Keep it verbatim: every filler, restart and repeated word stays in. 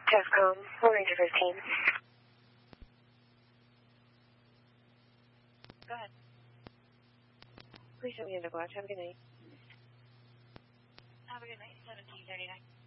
TESCOM, one Ranger fifteen. Go ahead. Please show me in the watch. Have a good night. Have a good night. seventeen thirty-nine.